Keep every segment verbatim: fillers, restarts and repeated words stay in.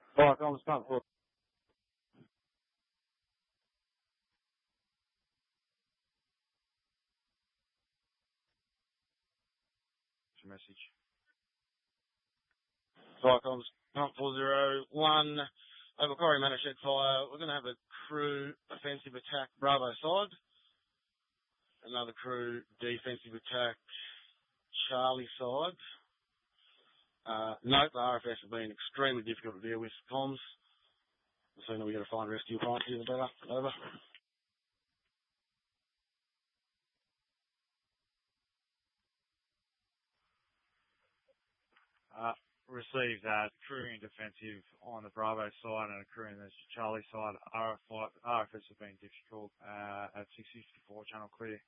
Alright, I'm start for message. Alright, I'm start four zero one over Corrie Manor Shed Fire. We're going to have a crew offensive attack Bravo side. Another crew defensive attack Charlie side. Uh, note the R F S have been extremely difficult to deal with comms. The sooner we get to find rescue parts here, the better. Over. Uh, received that. Crew in defensive on the Bravo side and a crew in the Charlie side. R F S have been difficult uh, at six fifty-four, channel clear.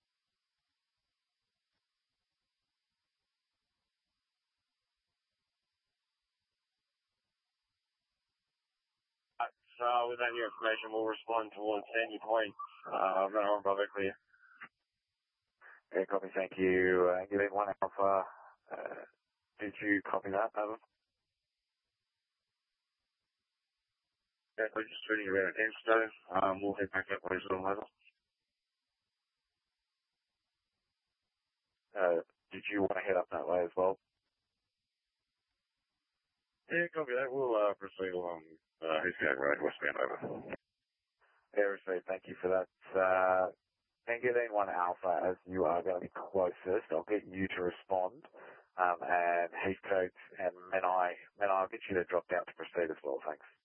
So with that new information, we'll respond towards Sandy Point. Uh, Runner on Bravo clear. Yeah, copy, thank you. Uh, give it one Alpha. Uh, did you copy that, Over? Yeah, we're just turning around at Enstone. Um, we'll head back up Roseville level. Uh, did you want to head up that way as well? Yeah, copy that. We'll uh, proceed along uh, Hoosgate Road, westbound, over. Yeah, received. Thank you for that. Uh, and get in one Alpha as you are going to be closest. I'll get you to respond. Um, and Heathcote and Menai, Menai, I'll get you to drop down to proceed as well. Thanks.